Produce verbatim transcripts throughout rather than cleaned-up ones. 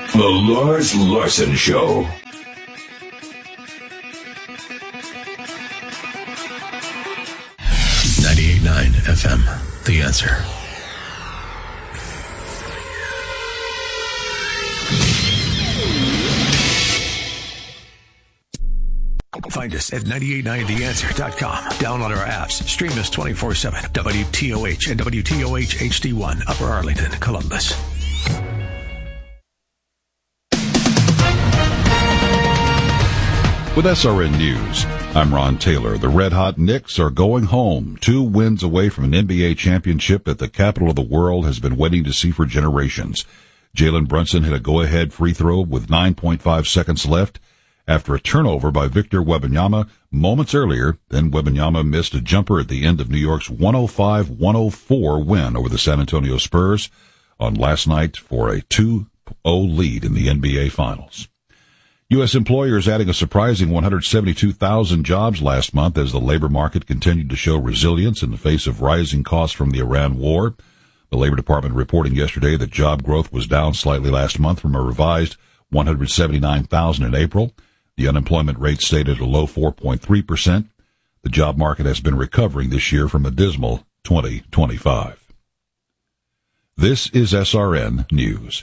The Lars Larson Show. ninety-eight point nine F M, The Answer. Find us at nine eight nine the answer dot com. Download our apps. Stream us twenty-four seven. W T O H and W T O H H D one, Upper Arlington, Columbus. With S R N News, I'm Ron Taylor. The red-hot Knicks are going home. Two wins away from an N B A championship that the capital of the world has been waiting to see for generations. Jalen Brunson hit a go-ahead free throw with nine point five seconds left after a turnover by Victor Wembanyama moments earlier. Then Wembanyama missed a jumper at the end of New York's one oh five one oh four win over the San Antonio Spurs on last night for a two oh lead in the N B A Finals. U S employers adding a surprising one hundred seventy-two thousand jobs last month as the labor market continued to show resilience in the face of rising costs from the Iran war. The Labor Department reporting yesterday that job growth was down slightly last month from a revised one hundred seventy-nine thousand in April. The unemployment rate stayed at a low four point three percent. The job market has been recovering this year from a dismal twenty twenty-five. This is S R N News.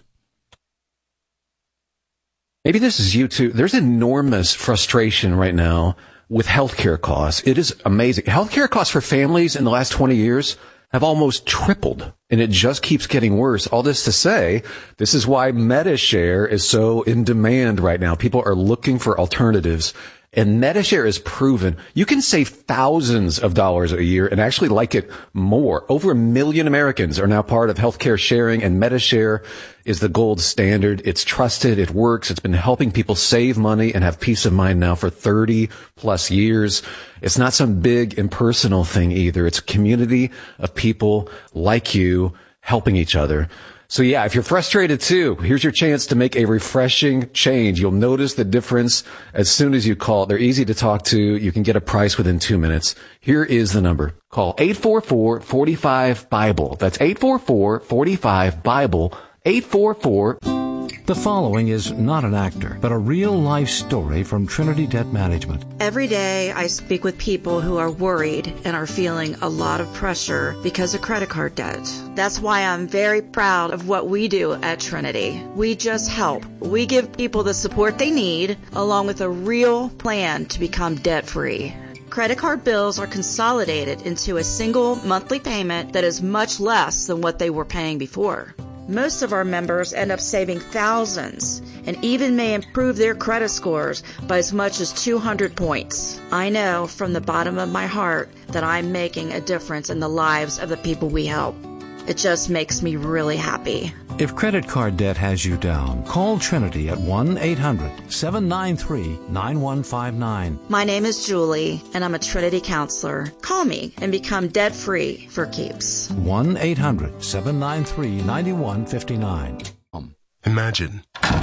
Maybe this is you too. There's enormous frustration right now with healthcare costs. It is amazing. Healthcare costs for families in the last twenty years have almost tripled, and it just keeps getting worse. All this to say, this is why MediShare is so in demand right now. People are looking for alternatives, and MediShare is proven you can save thousands of dollars a year and actually like it more. Over a million Americans are now part of healthcare sharing, and MediShare is the gold standard. It's trusted. It works. It's been helping people save money and have peace of mind now for thirty plus years. It's not some big impersonal thing either. It's a community of people like you helping each other. So yeah, if you're frustrated too, here's your chance to make a refreshing change. You'll notice the difference as soon as you call. They're easy to talk to. You can get a price within two minutes. Here is the number. Call eight four four, four five, BIBLE. That's eight four four, four five, BIBLE. eight four four. The following is not an actor, but a real-life story from Trinity Debt Management. Every day I speak with people who are worried and are feeling a lot of pressure because of credit card debt. That's why I'm very proud of what we do at Trinity. We just help. We give people the support they need, along with a real plan to become debt-free. Credit card bills are consolidated into a single monthly payment that is much less than what they were paying before. Most of our members end up saving thousands and even may improve their credit scores by as much as two hundred points. I know from the bottom of my heart that I'm making a difference in the lives of the people we help. It just makes me really happy. If credit card debt has you down, call Trinity at one eight hundred, seven nine three, nine one five nine. My name is Julie, and I'm a Trinity counselor. Call me and become debt-free for keeps. one eight hundred, seven nine three, nine one five nine. Imagine.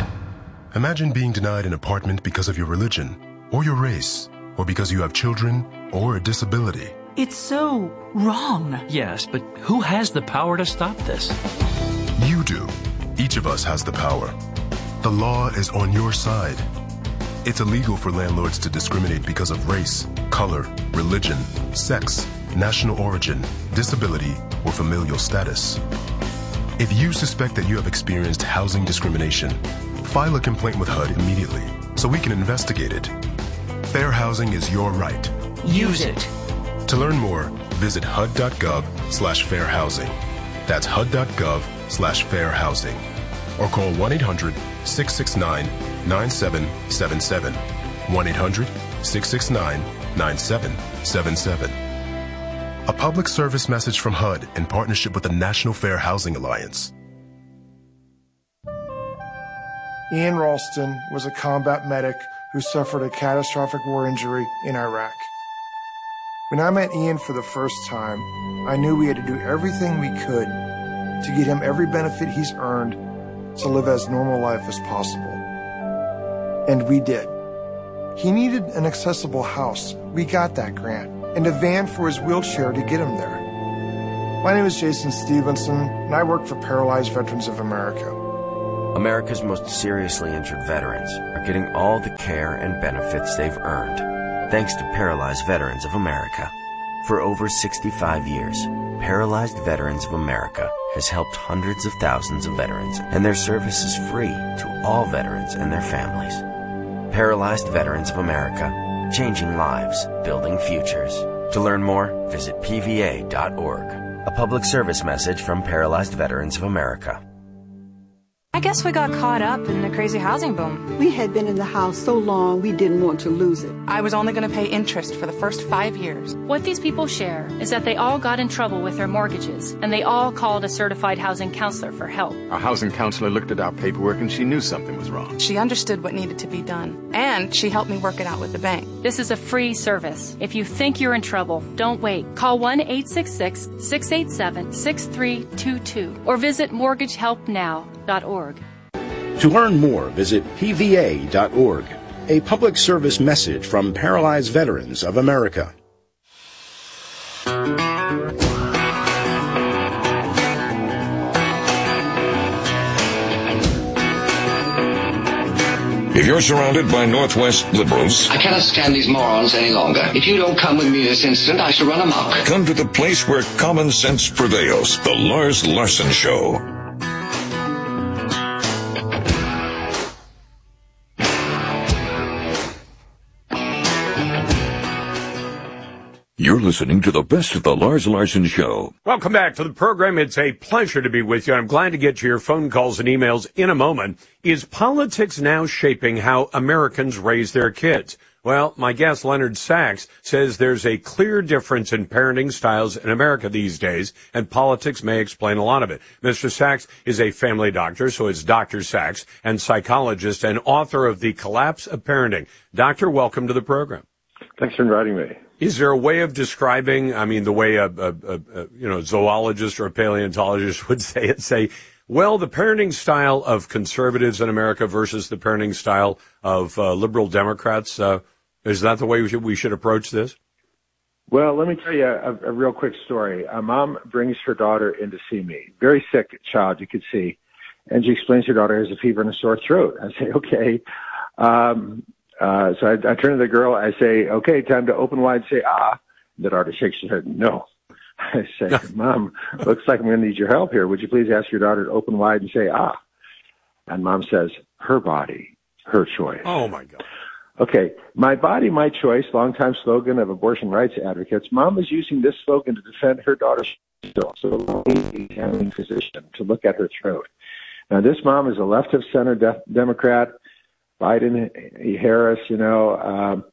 Imagine being denied an apartment because of your religion, or your race, or because you have children, or a disability. It's so wrong. Yes, but who has the power to stop this? You do. Each of us has the power. The law is on your side. It's illegal for landlords to discriminate because of race, color, religion, sex, national origin, disability, or familial status. If you suspect that you have experienced housing discrimination, file a complaint with H U D immediately so we can investigate it. Fair housing is your right. Use it. To learn more, visit H U D dot gov slash fair housing. That's H U D dot gov slash fair housing. Or call one eight hundred, six six nine, nine seven seven seven. one eight hundred, six six nine, nine seven seven seven. A public service message from H U D in partnership with the National Fair Housing Alliance. Ian Ralston was a combat medic who suffered a catastrophic war injury in Iraq. When I met Ian for the first time, I knew we had to do everything we could to get him every benefit he's earned to live as normal life as possible. And we did. He needed an accessible house. We got that grant. And a van for his wheelchair to get him there. My name is Jason Stevenson, and I work for Paralyzed Veterans of America. America's most seriously injured veterans are getting all the care and benefits they've earned, thanks to Paralyzed Veterans of America. For over sixty-five years, Paralyzed Veterans of America has helped hundreds of thousands of veterans, and their service is free to all veterans and their families. Paralyzed Veterans of America, changing lives, building futures. To learn more, visit P V A dot org. A public service message from Paralyzed Veterans of America. I guess we got caught up in the crazy housing boom. We had been in the house so long we didn't want to lose it. I was only going to pay interest for the first five years. What these people share is that they all got in trouble with their mortgages, and they all called a certified housing counselor for help. Our housing counselor looked at our paperwork and she knew something was wrong. She understood what needed to be done, and she helped me work it out with the bank. This is a free service. If you think you're in trouble, don't wait. Call one eight six six, six eight seven, six three two two or visit mortgage help now dot org. To learn more, visit P V A dot org, a public service message from Paralyzed Veterans of America. If you're surrounded by Northwest liberals, I cannot stand these morons any longer. If you don't come with me this instant, I shall run amok. Come to the place where common sense prevails. The Lars Larson Show. You're listening to the best of the Lars Larson Show. Welcome back to the program. It's a pleasure to be with you. I'm glad to get to your phone calls and emails in a moment. Is politics now shaping how Americans raise their kids? Well, my guest, Leonard Sachs, says there's a clear difference in parenting styles in America these days, and politics may explain a lot of it. Mister Sachs is a family doctor, so it's Doctor Sachs, and psychologist and author of The Collapse of Parenting. Doctor, welcome to the program. Thanks for inviting me. Is there a way of describing, I mean, the way a, a, a, a you know, zoologist or a paleontologist would say it, say, well, the parenting style of conservatives in America versus the parenting style of uh, liberal Democrats, uh, is that the way we should, we should approach this? Well, let me tell you a, a real quick story. A mom brings her daughter in to see me, very sick child, you could see, and she explains her daughter has a fever and a sore throat. I say, okay. Um, Uh, so I, I turn to the girl, I say, okay, time to open wide, say, ah. The daughter shakes her head, no. I say, Mom, looks like I'm going to need your help here. Would you please ask your daughter to open wide and say, ah? And Mom says, her body, her choice. Oh, my God. Okay, my body, my choice, longtime slogan of abortion rights advocates. Mom is using this slogan to defend her daughter's still. So allow me, the examining physician, to look at her throat. Now, this mom is a left-of-center de- Democrat, Biden, Harris, you know, um,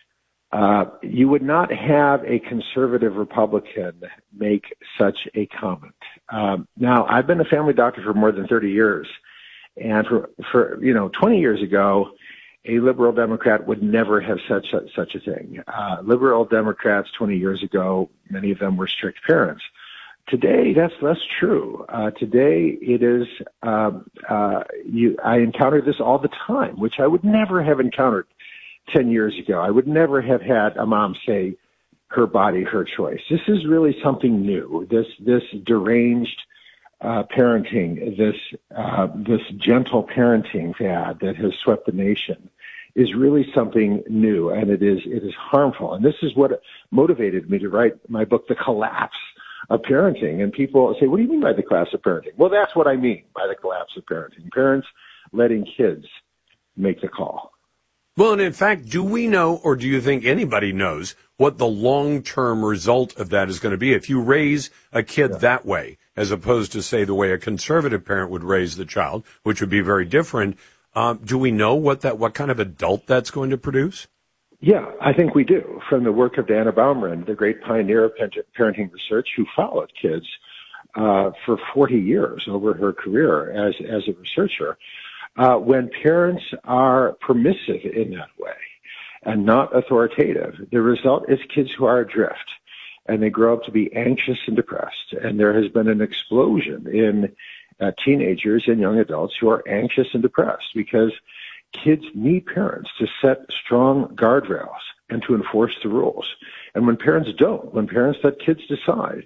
uh, you would not have a conservative Republican make such a comment. Um, now, I've been a family doctor for more than thirty years, and for, for you know, twenty years ago, a liberal Democrat would never have said such, such a thing. Uh, liberal Democrats twenty years ago, many of them were strict parents. Today, that's less true. Uh, today, it is, um, uh, you, I encounter this all the time, which I would never have encountered ten years ago. I would never have had a mom say, her body, her choice. This is really something new. This, this deranged, uh, parenting, this, uh, this gentle parenting fad that has swept the nation is really something new, and it is, it is harmful. And this is what motivated me to write my book, The Collapse of Parenting. And people say, what do you mean by the collapse of parenting? Well, that's what I mean by the collapse of parenting. Parents letting kids make the call. Well, and in fact, do we know, or do you think anybody knows, what the long-term result of that is going to be? If you raise a kid yeah. that way, as opposed to, say, the way a conservative parent would raise the child, which would be very different, um, do we know what that, what kind of adult that's going to produce? Yeah, I think we do. From the work of Dana Baumrind, the great pioneer of parenting research, who followed kids uh, for forty years over her career as as a researcher. Uh, when parents are permissive in that way and not authoritative, the result is kids who are adrift, and they grow up to be anxious and depressed. And there has been an explosion in uh, teenagers and young adults who are anxious and depressed because kids need parents to set strong guardrails and to enforce the rules. And when parents don't, when parents let kids decide,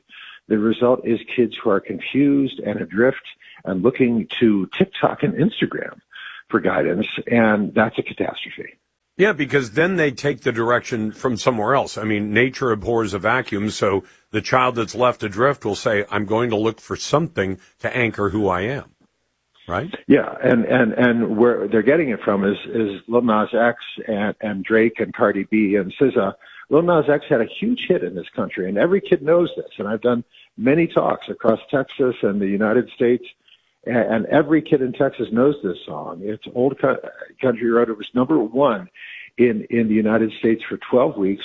The result is kids who are confused and adrift and looking to TikTok and Instagram for guidance, and that's a catastrophe. Yeah, because then they take the direction from somewhere else. I mean, nature abhors a vacuum, so the child that's left adrift will say, I'm going to look for something to anchor who I am. Right? Yeah, and, and, and where they're getting it from is, is Lil Nas X and, and Drake and Cardi B and S Z A. Lil Nas X had a huge hit in this country, and every kid knows this. And I've done many talks across Texas and the United States, and, and every kid in Texas knows this song. It's Old Country Road. It was number one in, in the United States for twelve weeks,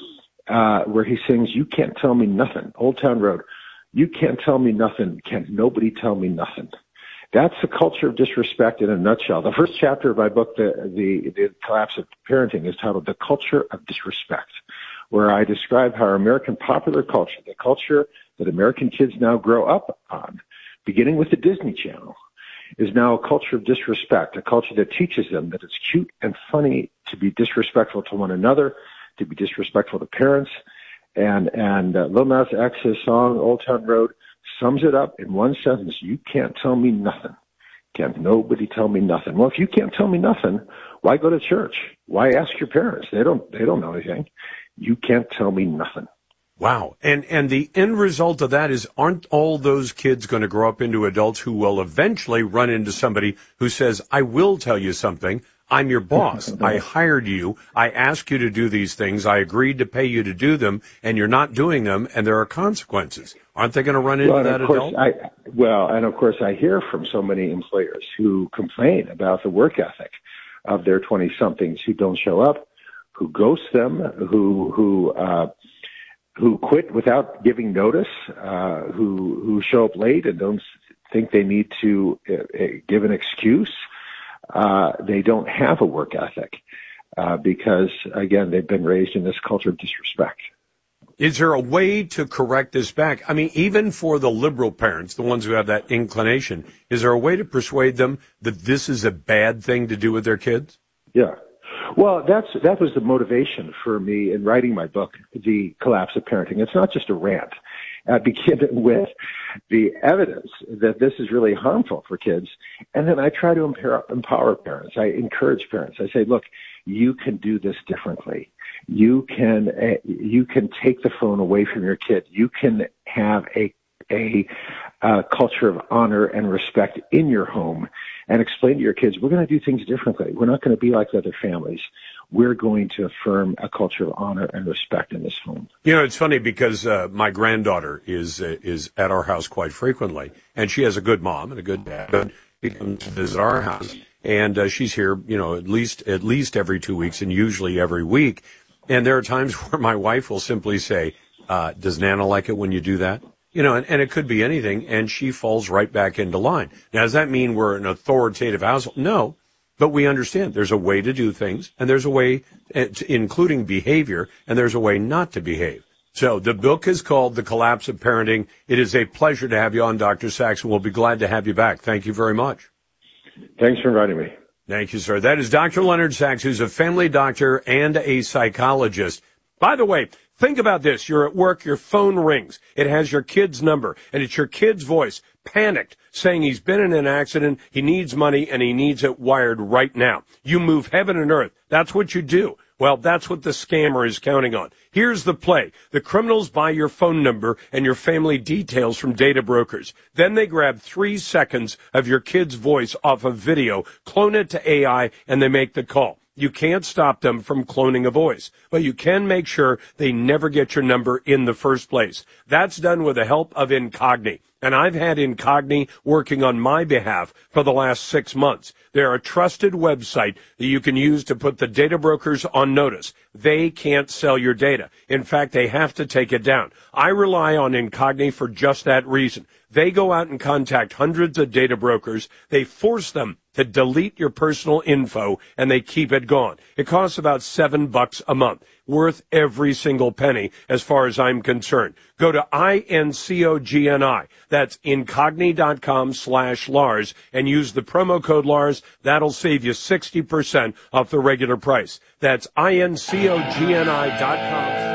uh, where he sings, "You can't tell me nothing." Old Town Road. You can't tell me nothing. Can't nobody tell me nothing. That's the culture of disrespect in a nutshell. The first chapter of my book, the, the, the Collapse of Parenting, is titled The Culture of Disrespect, where I describe how our American popular culture, the culture that American kids now grow up on, beginning with the Disney Channel, is now a culture of disrespect, a culture that teaches them that it's cute and funny to be disrespectful to one another, to be disrespectful to parents. And, and uh, Lil Nas X's song, Old Town Road, sums it up in one sentence. You can't tell me nothing. Can't nobody tell me nothing. Well, if you can't tell me nothing, why go to church? Why ask your parents? They don't, they don't know anything. You can't tell me nothing. Wow. And, and the end result of that is, aren't all those kids going to grow up into adults who will eventually run into somebody who says, I will tell you something. I'm your boss. I hired you. I asked you to do these things. I agreed to pay you to do them, and you're not doing them, and there are consequences. Aren't they going to run into well, that of course, adult? I, well, and of course, I hear from so many employers who complain about the work ethic of their twenty-somethings who don't show up, who ghost them, who who uh, who quit without giving notice, uh, who who show up late and don't think they need to uh, give an excuse. Uh, they don't have a work ethic uh, because, again, they've been raised in this culture of disrespect. Is there a way to correct this back? I mean, even for the liberal parents, the ones who have that inclination, is there a way to persuade them that this is a bad thing to do with their kids? Yeah. Well, that's that was the motivation for me in writing my book, The Collapse of Parenting. It's not just a rant. I begin with the evidence that this is really harmful for kids, and then I try to empower, empower parents. I encourage parents. I say, look, you can do this differently. You can uh, you can take the phone away from your kid. You can have a a uh, culture of honor and respect in your home, and explain to your kids, we're going to do things differently. We're not going to be like other families. We're going to affirm a culture of honor and respect in this home. You know, it's funny because uh, my granddaughter is uh, is at our house quite frequently, and she has a good mom and a good dad. But she comes to visit our house, and uh, she's here, you know, at least at least every two weeks, and usually every week. And there are times where my wife will simply say, uh, "Does Nana like it when you do that?" You know, and, and it could be anything, and she falls right back into line. Now, does that mean we're an authoritative household? No. But we understand there's a way to do things, and there's a way, including behavior, and there's a way not to behave. So the book is called The Collapse of Parenting. It is a pleasure to have you on, Doctor Sachs, and we'll be glad to have you back. Thank you very much. Thanks for inviting me. Thank you, sir. That is Doctor Leonard Sachs, who's a family doctor and a psychologist. By the way, think about this. You're at work, your phone rings. It has your kid's number, and it's your kid's voice, panicked, saying he's been in an accident, he needs money, and he needs it wired right now. You move heaven and earth. That's what you do. Well, that's what the scammer is counting on. Here's the play. The criminals buy your phone number and your family details from data brokers. Then they grab three seconds of your kid's voice off of video, clone it to A I, and they make the call. You can't stop them from cloning a voice, but you can make sure they never get your number in the first place. That's done with the help of Incogni. And I've had Incogni working on my behalf for the last six months. They're a trusted website that you can use to put the data brokers on notice. They can't sell your data. In fact, they have to take it down. I rely on Incogni for just that reason. They go out and contact hundreds of data brokers. They force them to delete your personal info, and they keep it gone. It costs about seven bucks a month. Worth every single penny as far as I'm concerned. Go to I N C O G N I. That's incogni.com slash Lars and use the promo code Lars. That'll save you sixty percent off the regular price. That's I N C O G N I dot com.